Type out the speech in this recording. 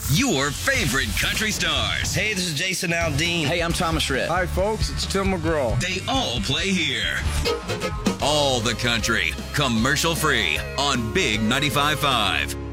your favorite country stars. Hey, this is Jason Aldean. Hey, I'm Thomas Rhett. Hi, folks. It's Tim McGraw. They all play here. All the country, commercial free on Big 95.5.